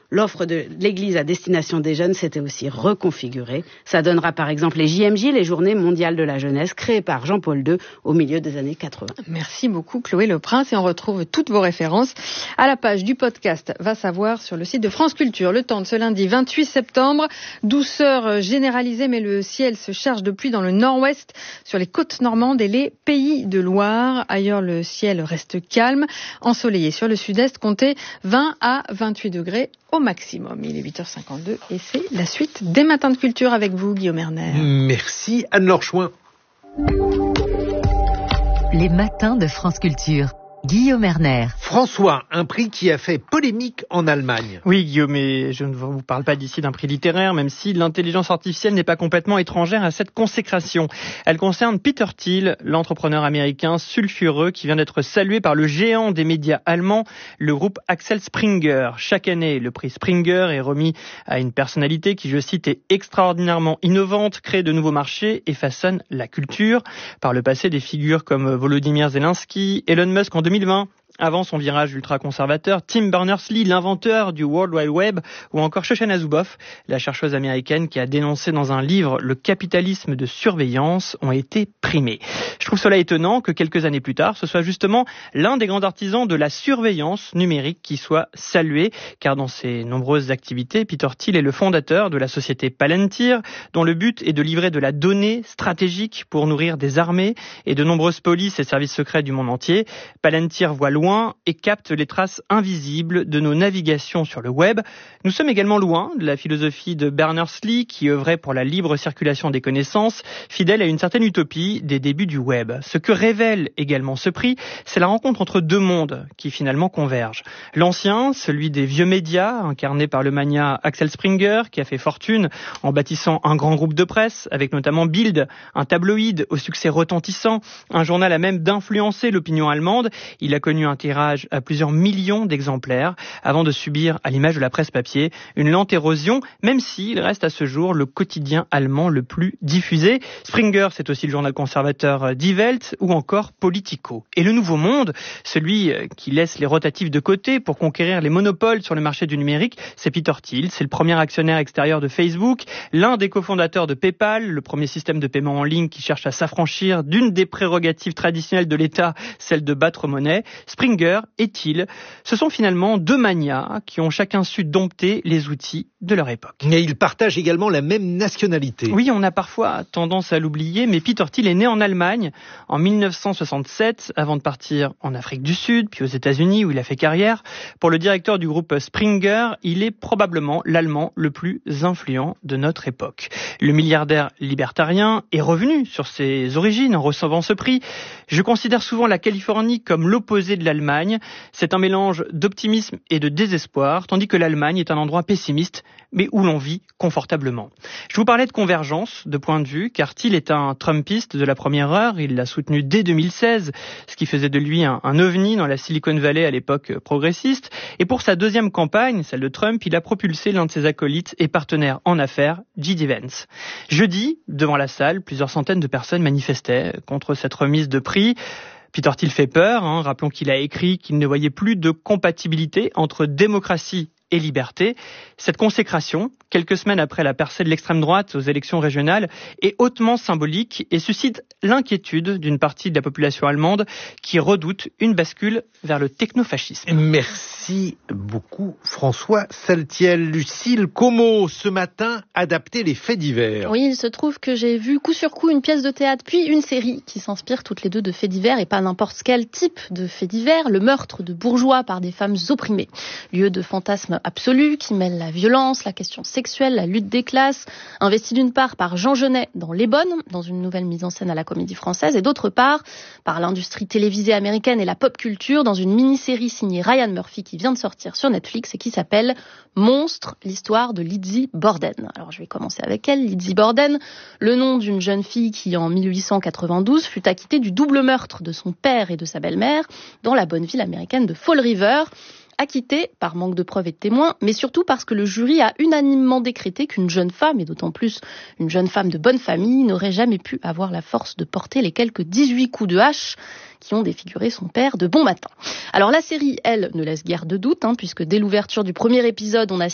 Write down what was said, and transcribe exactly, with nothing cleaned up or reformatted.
L'offre de l'église à destination des jeunes s'était aussi reconfigurée. Ça donnera par exemple les J M J, les Journées mondiales de la jeunesse, créées par Jean-Paul deux au milieu des années quatre-vingts. Merci beaucoup Chloé Leprince, et on retrouve toutes vos références à la page du podcast Va savoir sur le site de France Culture. Le temps de ce lundi vingt-huit septembre, douceur généralisée, mais le ciel se charge de pluie dans le nord-ouest, sur les côtes normandes et les Pays de Loire. Ailleurs, le ciel reste calme, ensoleillé sur le sud-est, comptez vingt à vingt-huit degrés au maximum. Il est huit heures cinquante-deux et c'est la suite des Matins de Culture avec vous, Guillaume Erner. Merci Anne-Laure Chouin. Les Matins de France Culture. Guillaume Erner. François, un prix qui a fait polémique en Allemagne. Oui, Guillaume, et je ne vous parle pas d'ici d'un prix littéraire, même si l'intelligence artificielle n'est pas complètement étrangère à cette consécration. Elle concerne Peter Thiel, l'entrepreneur américain sulfureux qui vient d'être salué par le géant des médias allemands, le groupe Axel Springer. Chaque année, le prix Springer est remis à une personnalité qui, je cite, est extraordinairement innovante, crée de nouveaux marchés et façonne la culture. Par le passé, des figures comme Volodymyr Zelensky, Elon Musk en deux mille vingt, avant son virage ultra-conservateur, Tim Berners-Lee, l'inventeur du World Wide Web, ou encore Shoshana Zuboff, la chercheuse américaine qui a dénoncé dans un livre le capitalisme de surveillance, ont été primés. Je trouve cela étonnant que quelques années plus tard, ce soit justement l'un des grands artisans de la surveillance numérique qui soit salué, car dans ses nombreuses activités, Peter Thiel est le fondateur de la société Palantir, dont le but est de livrer de la donnée stratégique pour nourrir des armées et de nombreuses polices et services secrets du monde entier. Palantir voit loin et capte les traces invisibles de nos navigations sur le web. Nous sommes également loin de la philosophie de Berners-Lee qui œuvrait pour la libre circulation des connaissances, fidèle à une certaine utopie des débuts du web. Ce que révèle également ce prix, c'est la rencontre entre deux mondes qui finalement convergent. L'ancien, celui des vieux médias, incarné par le magnat Axel Springer, qui a fait fortune en bâtissant un grand groupe de presse, avec notamment Bild, un tabloïd au succès retentissant, un journal à même d'influencer l'opinion allemande. Il a connu un tirage à plusieurs millions d'exemplaires avant de subir, à l'image de la presse papier, une lente érosion, même s'il reste à ce jour le quotidien allemand le plus diffusé. Springer, c'est aussi le journal conservateur Die Welt ou encore Politico. Et le nouveau monde, celui qui laisse les rotatifs de côté pour conquérir les monopoles sur le marché du numérique, c'est Peter Thiel. C'est le premier actionnaire extérieur de Facebook, l'un des cofondateurs de PayPal, le premier système de paiement en ligne qui cherche à s'affranchir d'une des prérogatives traditionnelles de l'État, celle de battre monnaie. Springer et Thiel, ce sont finalement deux magnats qui ont chacun su dompter les outils de leur époque. Et ils partagent également la même nationalité. Oui, on a parfois tendance à l'oublier, mais Peter Thiel est né en Allemagne en mille neuf cent soixante-sept, avant de partir en Afrique du Sud, puis aux États-Unis où il a fait carrière. Pour le directeur du groupe Springer, il est probablement l'Allemand le plus influent de notre époque. Le milliardaire libertarien est revenu sur ses origines en recevant ce prix. Je considère souvent la Californie comme l'opposé de l'Allemagne. C'est un mélange d'optimisme et de désespoir, tandis que l'Allemagne est un endroit pessimiste, mais où l'on vit confortablement. Je vous parlais de convergence de point de vue, car Thiel est un Trumpiste de la première heure. Il l'a soutenu dès deux mille seize, ce qui faisait de lui un, un ovni dans la Silicon Valley à l'époque progressiste. Et pour sa deuxième campagne, celle de Trump, il a propulsé l'un de ses acolytes et partenaires en affaires, J D Vance. Jeudi, devant la salle, plusieurs centaines de personnes manifestaient contre cette remise de prix. Peter Thiel fait peur, hein. Rappelons qu'il a écrit qu'il ne voyait plus de compatibilité entre démocratie et liberté. Cette consécration, quelques semaines après la percée de l'extrême droite aux élections régionales, est hautement symbolique et suscite l'inquiétude d'une partie de la population allemande qui redoute une bascule vers le technofascisme. Merci beaucoup François Saltiel. Lucille Como, ce matin, adapter les faits divers. Oui, il se trouve que j'ai vu coup sur coup une pièce de théâtre puis une série qui s'inspirent toutes les deux de faits divers et pas n'importe quel type de faits divers, le meurtre de bourgeois par des femmes opprimées. Lieu de fantasme absolu qui mêle la violence, la question sexuelle, la lutte des classes, investi d'une part par Jean Genet dans Les Bonnes, dans une nouvelle mise en scène à la Comédie Française, et d'autre part par l'industrie télévisée américaine et la pop culture dans une mini-série signée Ryan Murphy qui vient de sortir sur Netflix et qui s'appelle Monstre, l'histoire de Lizzie Borden. Alors je vais commencer avec elle. Lizzie Borden, le nom d'une jeune fille qui en mille huit cent quatre-vingt-douze fut acquittée du double meurtre de son père et de sa belle-mère dans la bonne ville américaine de Fall River. Acquittée par manque de preuves et de témoins, mais surtout parce que le jury a unanimement décrété qu'une jeune femme, et d'autant plus une jeune femme de bonne famille, n'aurait jamais pu avoir la force de porter les quelques dix-huit coups de hache qui ont défiguré son père de bon matin. Alors la série, elle, ne laisse guère de doute, hein, puisque dès l'ouverture du premier épisode, on a